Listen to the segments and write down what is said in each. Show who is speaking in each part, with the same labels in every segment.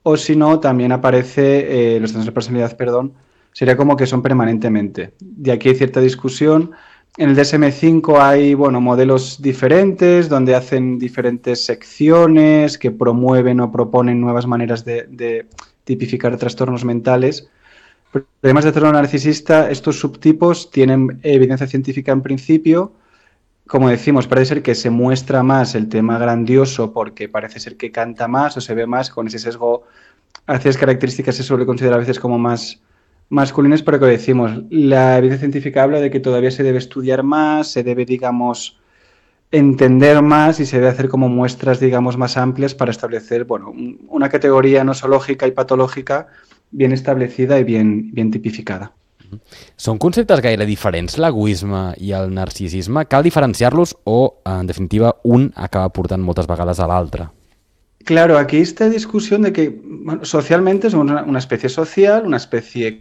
Speaker 1: o si no, también aparece, los trastornos de personalidad, perdón, sería como que son permanentemente. De aquí hay cierta discusión. En el DSM-5 hay, bueno, modelos diferentes donde hacen diferentes secciones que promueven o proponen nuevas maneras de tipificar trastornos mentales. Pero además de trastorno narcisista, estos subtipos tienen evidencia científica en principio. Como decimos, parece ser que se muestra más el tema grandioso porque parece ser que canta más o se ve más con ese sesgo. A veces características se suele considerar a veces como más masculinas, pero que decimos, la evidencia científica habla de que todavía se debe estudiar más, se debe, digamos, entender más y se debe hacer como muestras, digamos, más amplias para establecer, bueno, una categoría nosológica y patológica bien establecida y bien tipificada.
Speaker 2: Són conceptes gaire diferents, l'egoisme i el narcisisme? Cal diferenciar-los o, en definitiva, un acaba portant moltes vegades a l'altre?
Speaker 1: Claro, aquí esta discusión de que bueno, socialmente somos una especie social, una especie,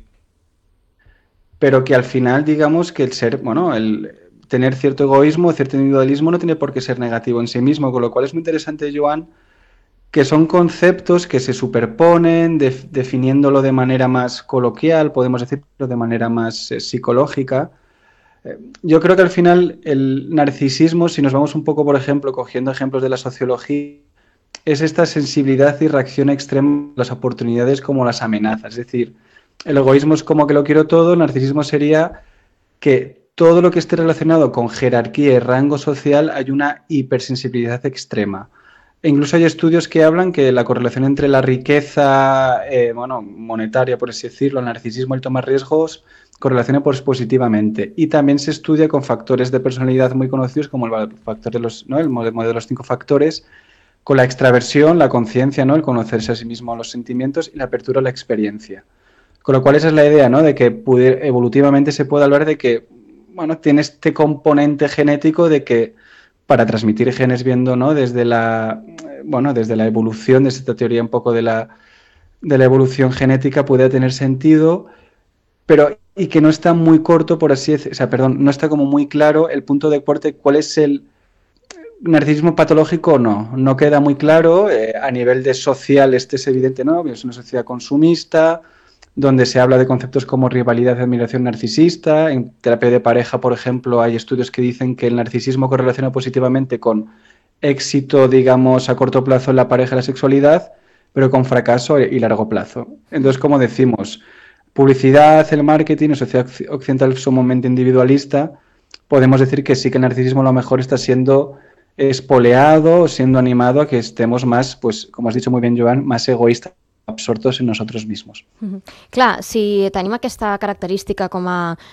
Speaker 1: pero que al final digamos que el ser, bueno, el tener cierto egoísmo, cierto individualismo no tiene por qué ser negativo en sí mismo, con lo cual es muy interesante, Joan, que son conceptos que se superponen, definiéndolo de manera más coloquial, podemos decirlo de manera más psicológica. Yo creo que al final el narcisismo, si nos vamos un poco, por ejemplo, cogiendo ejemplos de la sociología, es esta sensibilidad y reacción extrema a las oportunidades como las amenazas. Es decir, el egoísmo es como que lo quiero todo, el narcisismo sería que todo lo que esté relacionado con jerarquía y rango social hay una hipersensibilidad extrema. E incluso hay estudios que hablan que la correlación entre la riqueza bueno, monetaria, por así decirlo, el narcisismo y el tomar riesgos, correlaciona pues, positivamente. Y también se estudia con factores de personalidad muy conocidos como el factor de los, ¿no? El modelo de los 5 factores, con la extraversión, la conciencia, ¿no? El conocerse a sí mismo, los sentimientos y la apertura a la experiencia. Con lo cual esa es la idea, ¿no? De que evolutivamente se puede hablar de que, bueno, tiene este componente genético de que para transmitir genes viendo, ¿no? Desde la, bueno, desde la evolución, desde esta teoría un poco de la evolución genética puede tener sentido, pero y que no está muy corto, por así decirlo, o sea, perdón, no está como muy claro el punto de corte, cuál es el narcisismo patológico, no queda muy claro, a nivel de social este es evidente, ¿no? Es una sociedad consumista, donde se habla de conceptos como rivalidad y admiración narcisista. En terapia de pareja, por ejemplo, hay estudios que dicen que el narcisismo correlaciona positivamente con éxito, digamos, a corto plazo en la pareja y la sexualidad, pero con fracaso y largo plazo. Entonces, como decimos, publicidad, el marketing, la sociedad occidental sumamente individualista, podemos decir que sí que el narcisismo a lo mejor está siendo espoleado, siendo animado a que estemos más, pues, como has dicho muy bien, Joan, más egoístas, absortos en nosotros mismos.
Speaker 3: Clar, si tenim aquesta característica com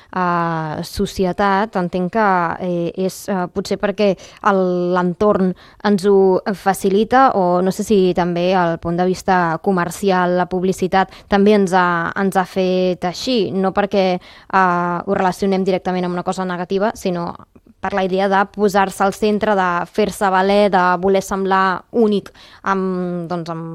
Speaker 3: a societat, entenc que és potser perquè l'entorn ens ho facilita, o no sé si també el punt de vista comercial, la publicitat, també ens ha fet així, no perquè ho relacionem directament amb una cosa negativa, sinó per la idea de posar-se al centre, de fer-se valer, de voler semblar únic amb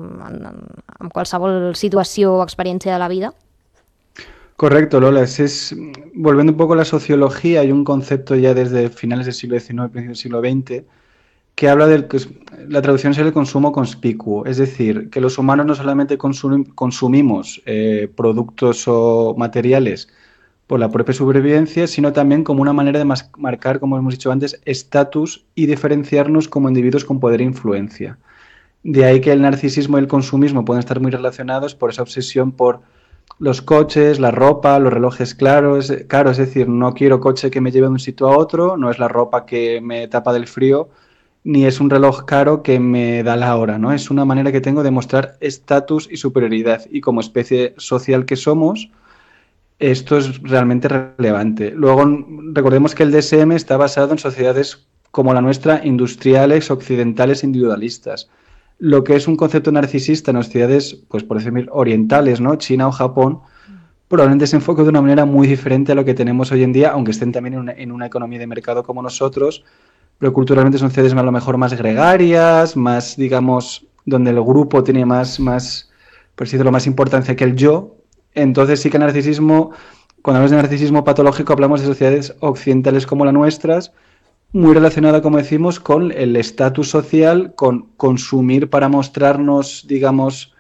Speaker 3: qualsevol situació o experiència de la vida.
Speaker 1: Correcto, Lola. Volviendo un poco a la sociología, hay un concepto ya desde finales del siglo XIX, principios del siglo XX, que habla la traducción es el consumo conspicuo, es decir, que los humanos no solamente consumimos productos o materiales por la propia supervivencia, sino también como una manera de marcar, como hemos dicho antes, estatus y diferenciarnos como individuos con poder e influencia. De ahí que el narcisismo y el consumismo pueden estar muy relacionados por esa obsesión por los coches, la ropa, los relojes caros, es decir, no quiero coche que me lleve de un sitio a otro, no es la ropa que me tapa del frío, ni es un reloj caro que me da la hora, ¿no? Es una manera que tengo de mostrar estatus y superioridad, y como especie social que somos, esto es realmente relevante. Luego, recordemos que el DSM está basado en sociedades como la nuestra, industriales, occidentales, individualistas. Lo que es un concepto narcisista en las sociedades, pues por decir, orientales, ¿no? China o Japón, probablemente se enfoque de una manera muy diferente a lo que tenemos hoy en día, aunque estén también en una economía de mercado como nosotros, pero culturalmente son sociedades a lo mejor más gregarias, más, digamos, donde el grupo tiene más por decirlo, más importancia que el yo. Entonces sí que el narcisismo, cuando hablamos de narcisismo patológico, hablamos de sociedades occidentales como las nuestras, muy relacionada, como decimos, con el estatus social, con consumir para mostrarnos, digamos,